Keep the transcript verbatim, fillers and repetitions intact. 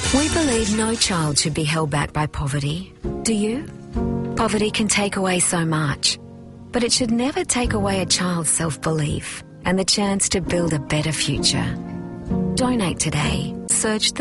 We believe no child should be held back by poverty. Do you? Poverty can take away so much, but it should never take away a child's self-belief and the chance to build a better future. Donate today. Search the